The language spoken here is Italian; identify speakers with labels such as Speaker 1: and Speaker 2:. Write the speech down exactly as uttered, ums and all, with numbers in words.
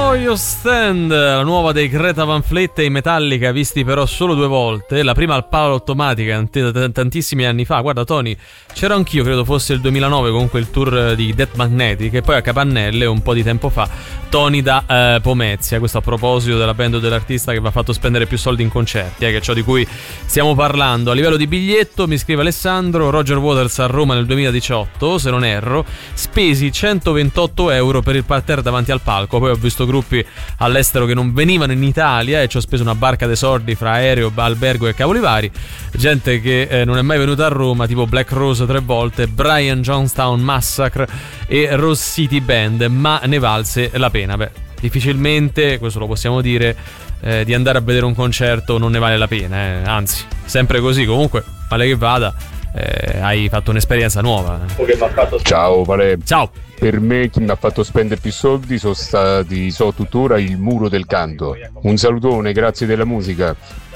Speaker 1: Your Stand, la nuova dei Greta Van Fleet e i Metallica, visti però solo due volte. La prima al Palo Automatica t- tantissimi anni fa. Guarda Tony, c'ero anch'io, credo fosse il duemilanove, comunque il tour di Death Magnetic, e poi a Capannelle un po' di tempo fa Tony da eh, Pomezia. Questo a proposito della band o dell'artista che va fatto spendere più soldi in concerti, eh, che è ciò di cui stiamo parlando. A livello di biglietto, mi scrive Alessandro, Roger Waters a Roma nel duemiladiciotto, se non erro, spesi centoventotto euro per il parterre davanti al palco. Poi ho visto gruppi all'estero che non venivano in Italia e ci ho speso una barca dei soldi fra aereo, albergo e cavoli vari. Gente che eh, non è mai venuta a Roma, tipo Black Rose tre volte, Brian Johnstown Massacre e Rose City Band, ma ne valse la pena. Beh, difficilmente, questo lo possiamo dire, eh, di andare a vedere un concerto non ne vale la pena, eh. Anzi, sempre così. Comunque, male che vada, eh, hai fatto un'esperienza nuova.
Speaker 2: Ciao Vale.
Speaker 1: Ciao.
Speaker 2: Per me chi mi ha fatto spendere più soldi sono stati, so tuttora, il Muro del Canto. Un salutone, grazie della musica.